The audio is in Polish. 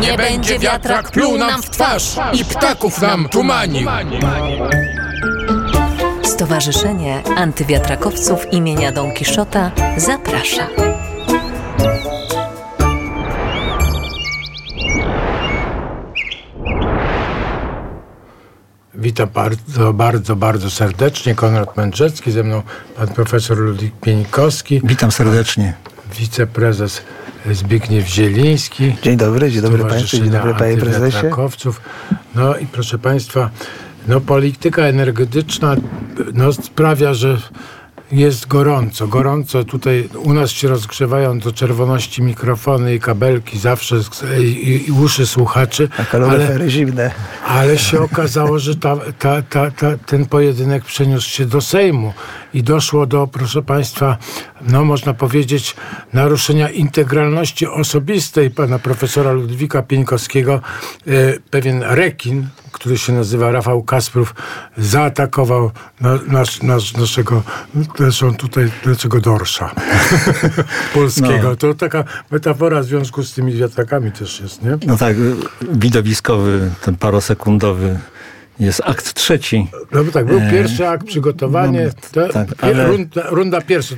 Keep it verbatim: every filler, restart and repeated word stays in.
Nie będzie wiatrak pluł nam w twarz i ptaków nam tumanił. Stowarzyszenie Antywiatrakowców imienia Don Kiszota zaprasza. Witam bardzo, bardzo, bardzo serdecznie. Konrad Mędrzecki, ze mną pan profesor Ludwik Pieńkowski. Witam serdecznie. Wiceprezes Zbigniew Zieliński. Dzień dobry, dzień dobry państwu, dzień dobry panie prezesie. No i proszę państwa, no polityka energetyczna no, sprawia, że jest gorąco, gorąco. Tutaj u nas się rozgrzewają do czerwoności mikrofony i kabelki zawsze i, i, i uszy słuchaczy. A kaloryfery zimne. Ale się okazało, że ta, ta, ta, ta, ten pojedynek przeniósł się do Sejmu i doszło do, proszę państwa, no można powiedzieć, naruszenia integralności osobistej pana profesora Ludwika Pieńkowskiego. E, pewien rekin, który się nazywa Rafał Kasprów, zaatakował na, nasz, nasz, naszego, naszą tutaj, naszego dorsza polskiego. No. To taka metafora w związku z tymi wiatrakami też jest, nie? No tak, widowiskowy, ten parosekundowy jest akt trzeci. No bo tak, był pierwszy akt, przygotowanie, no, to, tak, ale... runda, runda pierwsza.